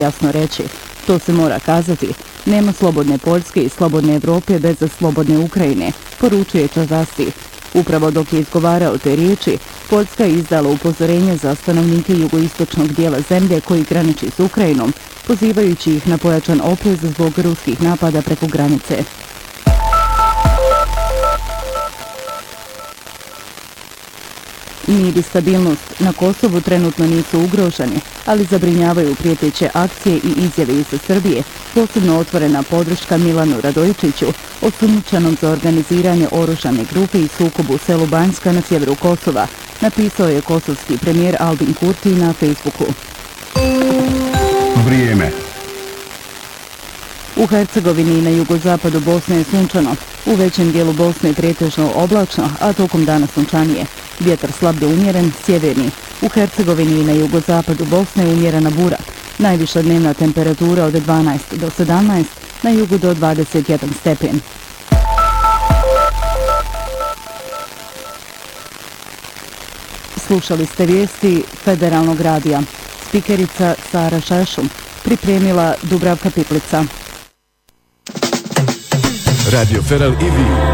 jasno reći. To se mora kazati. Nema slobodne Poljske i slobodne Evrope bez slobodne Ukrajine, poručuje Čazasti. Upravo dok je izgovarao te riječi, Poljska je izdala upozorenje za stanovnike jugoistočnog dijela zemlje koji graniči s Ukrajinom, pozivajući ih na pojačan oprez zbog ruskih napada preko granice. Mir i stabilnost na Kosovu trenutno nisu ugroženi, ali zabrinjavaju prijeteće akcije i izjave iz Srbije, posebno otvorena podrška Milanu Radojičiću, osumnjičenom za organiziranje oružane grupe i sukobu u selu Banjska na sjeveru Kosova, napisao je kosovski premijer Albin Kurti na Facebooku. Vrijeme. U Hercegovini i na jugozapadu Bosne je sunčano, u većem dijelu Bosne pretežno oblačno, a tokom dana sunčanije. Vjetar slab do umjeren, sjeverni. U Hercegovini i na jugozapadu Bosne je umjerena bura. Najviša dnevna temperatura od 12 do 17, na jugu do 21 stepen. Slušali ste vijesti Federalnog radija. Spikerica Sara Šešum, pripremila Dubravka Piplica. Radio Feral i vi.